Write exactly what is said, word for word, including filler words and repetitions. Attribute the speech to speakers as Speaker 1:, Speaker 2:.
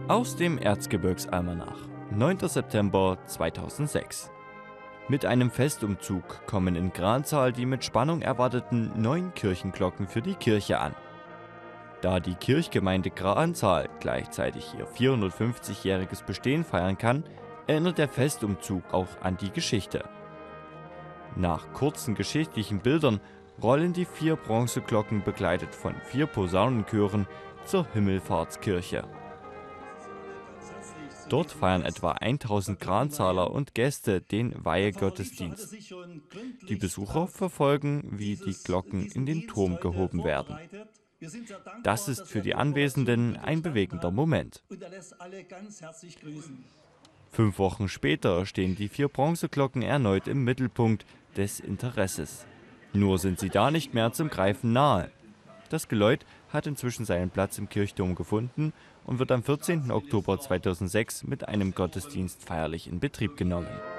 Speaker 1: Aus dem Erzgebirgsalmanach, neunter September zweitausendsechs. Mit einem Festumzug kommen in Granzahl die mit Spannung erwarteten neun Kirchenglocken für die Kirche an. Da die Kirchgemeinde Granzahl gleichzeitig ihr vierhundertfünfzigjähriges Bestehen feiern kann, erinnert der Festumzug auch an die Geschichte. Nach kurzen geschichtlichen Bildern rollen die vier Bronzeglocken begleitet von vier Posaunenchören zur Himmelfahrtskirche. Dort feiern etwa tausend Granzaler und Gäste den Weihegottesdienst. Die Besucher verfolgen, wie die Glocken in den Turm gehoben werden. Das ist für die Anwesenden ein bewegender Moment. Fünf Wochen später stehen die vier Bronzeglocken erneut im Mittelpunkt des Interesses. Nur sind sie da nicht mehr zum Greifen nahe. Das Geläut hat inzwischen seinen Platz im Kirchturm gefunden und wird am vierzehnten Oktober zweitausendsechs mit einem Gottesdienst feierlich in Betrieb genommen.